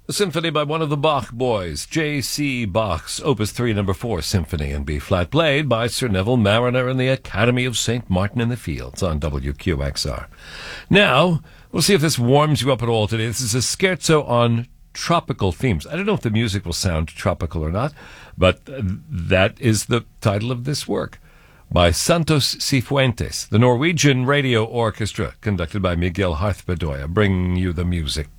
A symphony by one of the Bach boys, J.C. Bach's Opus 3, No. 4 Symphony in B-flat, played by Sir Neville Marriner and the Academy of St. Martin in the Fields on WQXR. Now, we'll see if this warms you up at all today. This is a scherzo on tropical themes. I don't know if the music will sound tropical or not, but that is the title of this work by Santos Cifuentes, the Norwegian Radio Orchestra, conducted by Miguel Harthbedoya, bringing you the music.